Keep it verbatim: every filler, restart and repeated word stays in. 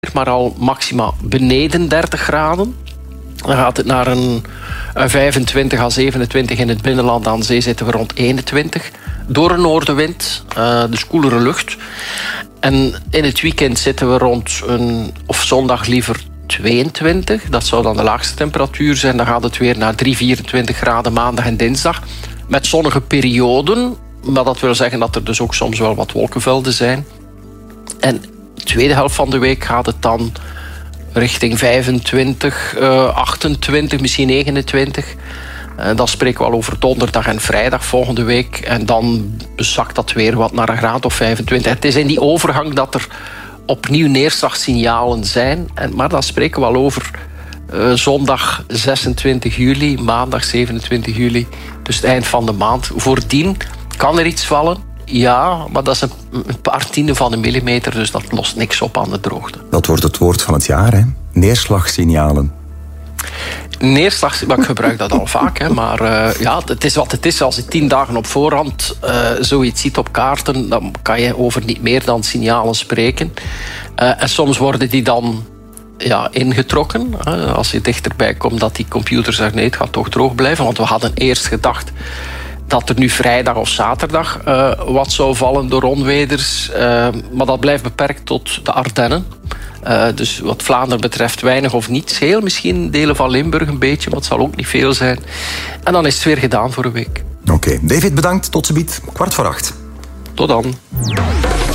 maar al maxima beneden dertig graden. Dan gaat het naar een, een vijfentwintig à zevenentwintig in het binnenland. Aan zee zitten we rond eenentwintig. Door een noordenwind, uh, dus koelere lucht. En in het weekend zitten we rond een, of zondag liever tweeëntwintig. Dat zou dan de laagste temperatuur zijn. Dan gaat het weer naar drie, vierentwintig graden maandag en dinsdag. Met zonnige perioden. Maar dat wil zeggen dat er dus ook soms wel wat wolkenvelden zijn. En de tweede helft van de week gaat het dan richting vijfentwintig, uh, achtentwintig, misschien negenentwintig. Uh, dan spreken we al over donderdag en vrijdag volgende week. En dan zakt dat weer wat naar een graad of vijfentwintig. Het is in die overgang dat er opnieuw neerslagsignalen zijn. En, maar dan spreken we al over uh, zondag zesentwintig juli, maandag zevenentwintig juli. Dus het eind van de maand. Voordien kan er iets vallen. Ja, maar dat is een, een paar tienden van een millimeter, dus dat lost niks op aan de droogte. Dat wordt het woord van het jaar, hè? Neerslagsignalen. Neerslag, maar ik gebruik dat al vaak, hè, maar uh, ja, het is wat het is. Als je tien dagen op voorhand uh, zoiets ziet op kaarten, dan kan je over niet meer dan signalen spreken. Uh, en soms worden die dan ja, ingetrokken. Uh, als je dichterbij komt dat die computer zegt nee, het gaat toch droog blijven. Want we hadden eerst gedacht dat er nu vrijdag of zaterdag uh, wat zou vallen door onweders. Uh, maar dat blijft beperkt tot de Ardennen. Uh, dus wat Vlaanderen betreft weinig of niets. Heel misschien delen van Limburg een beetje, maar het zal ook niet veel zijn. En dan is het weer gedaan voor een week. Oké, okay. David bedankt. Tot ziens. Kwart voor acht. Tot dan.